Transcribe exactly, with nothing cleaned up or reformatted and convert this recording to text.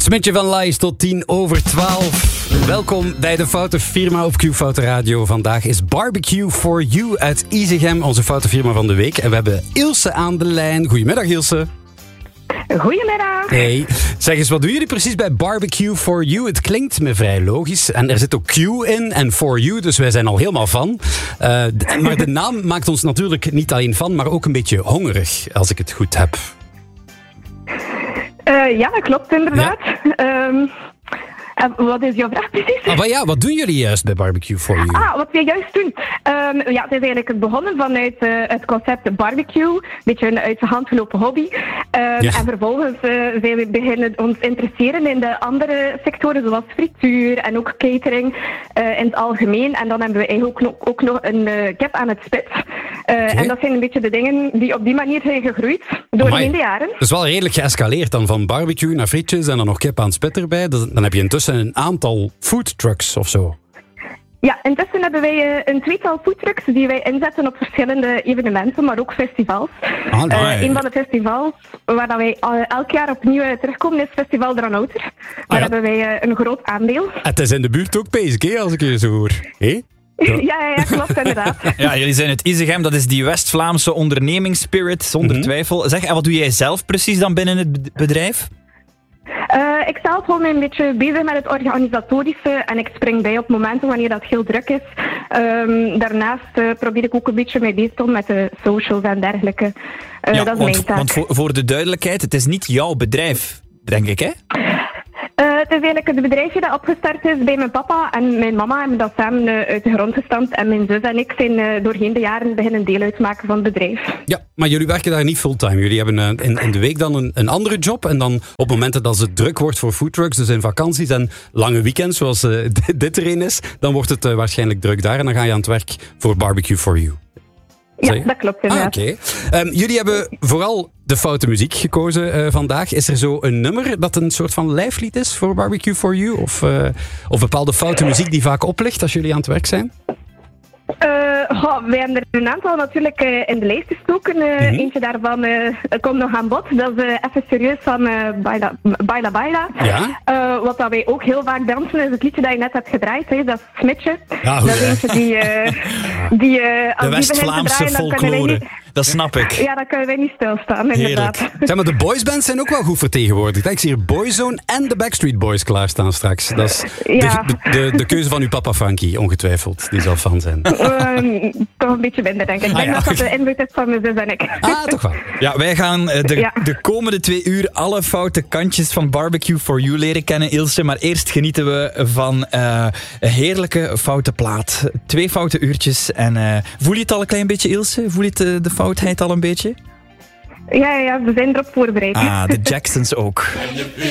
Smitje van Lais tot tien over twaalf. Welkom bij de Foute Firma op Q Foute Radio. Vandaag is Barbecue for You uit Isegem, onze Foute Firma van de week. En we hebben Ilse aan de lijn. Goedemiddag, Ilse. Goedemiddag. Hey, zeg eens, wat doen jullie precies bij Barbecue for You? Het klinkt me vrij logisch. En er zit ook Q in en for you, dus wij zijn al helemaal van. Uh, d- maar de naam maakt ons natuurlijk niet alleen van, maar ook een beetje hongerig, als ik het goed heb. Uh, ja, dat klopt inderdaad. Ja. Um, en wat is jouw vraag precies? Ah, maar ja, wat doen jullie juist bij Barbecue for You? Ah, wat wij juist doen? Um, ja, het is eigenlijk begonnen vanuit uh, het concept barbecue. Een beetje een uit de hand gelopen hobby. Um, ja. En vervolgens uh, zijn we beginnen ons interesseren in de andere sectoren, zoals frituur en ook catering uh, in het algemeen. En dan hebben we eigenlijk ook nog, ook nog een uh, kip aan het spit. Uh, okay. En dat zijn een beetje de dingen die op die manier zijn gegroeid doorheen de jaren. Dat is wel redelijk geëscaleerd dan, van barbecue naar frietjes en dan nog kip aan het spit erbij. Dan heb je intussen een aantal foodtrucks of zo. Ja, intussen hebben wij een tweetal foodtrucks die wij inzetten op verschillende evenementen, maar ook festivals. Ah, nee. uh, een van de festivals waar dat wij elk jaar opnieuw terugkomen is Festival de Ranouter. Daar ah, ja. hebben wij een groot aandeel. Het is in de buurt ook bezig, hè, als ik je zo hoor. Hey? Ja, ja, ja, klopt inderdaad. Ja, jullie zijn het Isegem, dat is die West-Vlaamse ondernemingsspirit, zonder mm-hmm. twijfel. Zeg, en wat doe jij zelf precies dan binnen het bedrijf? Uh, ik zelf hou me een beetje bezig met het organisatorische en ik spring bij op momenten wanneer dat heel druk is. Um, daarnaast uh, probeer ik ook een beetje mee bezig te doen met de socials en dergelijke. Uh, ja, dat is want, mijn taak. want voor, voor de duidelijkheid, het is niet jouw bedrijf, denk ik, hè? Uh, het is eigenlijk het bedrijfje dat opgestart is bij mijn papa en mijn mama hebben dat samen uh, uit de grond gestampt. En mijn zus en ik zijn uh, doorheen de jaren beginnen deel uitmaken van het bedrijf. Ja, maar jullie werken daar niet fulltime. Jullie hebben uh, in, in de week dan een, een andere job. En dan op momenten dat het druk wordt voor foodtrucks, dus in vakanties en lange weekends, zoals uh, dit, dit er een is, dan wordt het uh, waarschijnlijk druk daar. En dan ga je aan het werk voor Barbecue for You. Ja, dat klopt inderdaad. Ah, oké. Okay. Um, jullie hebben vooral de foute muziek gekozen uh, vandaag. Is er zo een nummer dat een soort van lijflied is voor Barbecue for You? Of, uh, of bepaalde foute muziek die vaak oplicht als jullie aan het werk zijn? Uh, oh, wij hebben er een aantal natuurlijk uh, in de lijst gestoken. Uh, mm-hmm. Eentje daarvan uh, komt nog aan bod. Dat is uh, even serieus van uh, Baila Baila. Baila. Ja? Uh, wat dat wij ook heel vaak dansen is het liedje dat je net hebt gedraaid. Hè. Dat is Smitje. Ja, dat is eentje die... Uh, die uh, de West-Vlaamse folklore. Dat snap ik. Ja, dan kunnen wij niet stilstaan, inderdaad. Heerlijk. Zeg maar, de boysbands zijn ook wel goed vertegenwoordigd. Ik zie hier Boyzone en de Backstreet Boys klaarstaan straks. Dat is ja. de, de, de, de keuze van uw papa Frankie, ongetwijfeld. Die zal fan zijn. Um, toch een beetje minder, denk ik. Ik denk ah, ja. dat dat de invloed is van mijn zus en ik. Ah, toch wel. Ja, wij gaan uh, de, ja. de komende twee uur alle foute kantjes van Barbecue for You leren kennen, Ilse. Maar eerst genieten we van uh, een heerlijke foute plaat. Twee foute uurtjes. En uh, voel je het al een klein beetje, Ilse? Voel je het, uh, de foutheid al een beetje? Ja, ja, we zijn erop voorbereid. Ah, de Jacksons ook.